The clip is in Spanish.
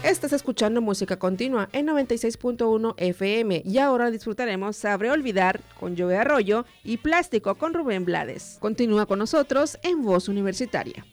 Estás escuchando Música Continua en 96.1 FM y ahora disfrutaremos Sabré Olvidar con Joe Arroyo y Plástico con Rubén Blades. Continúa con nosotros en Voz Universitaria.